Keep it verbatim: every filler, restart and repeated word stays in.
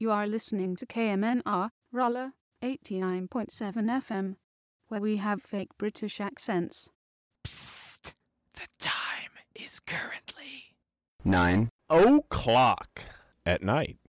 You are listening to K M N R, Rolla, eighty-nine point seven F M, where we have fake British accents. Psst! The time is currently Nine o'clock at night.